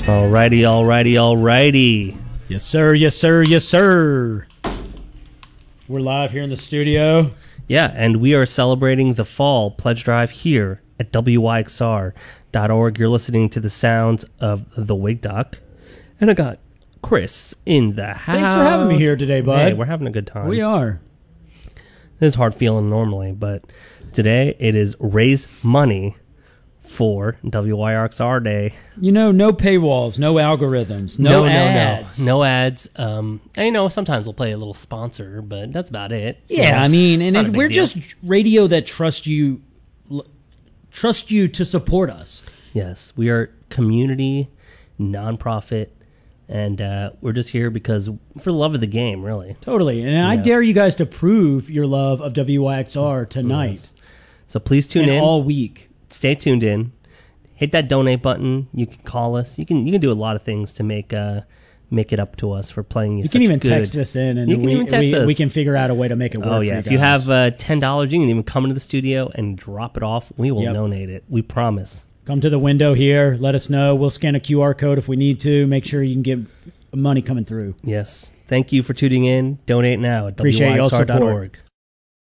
Alrighty. Yes, sir. Yes, sir. Yes, sir. We're live here in the studio. Yeah, and we are celebrating the fall pledge drive here at WYXR.org. You're listening to the sounds of the Wig Doc. And I got Chris in the house. Thanks for having me here today, bud. Hey, we're having a good time. We are. This is hard feeling normally, but today it is raise money for WYXR Day. You know, no paywalls, no algorithms, no ads. No ads. And, you know, sometimes we'll play a little sponsor, but that's about it. Yeah, I mean, and we're deal. just radio that trust you to support us. Yes, we are community, nonprofit, and we're just here because for the love of the game, really. Totally. And I dare you guys to prove your love of WYXR tonight. Yes. So please tune in all week. Stay tuned in. Hit that donate button. You can call us. You can do a lot of things to make it up to us for playing. You can even text us in, and we can figure out a way to make it work. Oh yeah, if you have $10, you can even come into the studio and drop it off. We will donate it. We promise. Come to the window here. Let us know. We'll scan a QR code if we need to. Make sure you can get money coming through. Yes. Thank you for tuning in. Donate now at WYXR.org.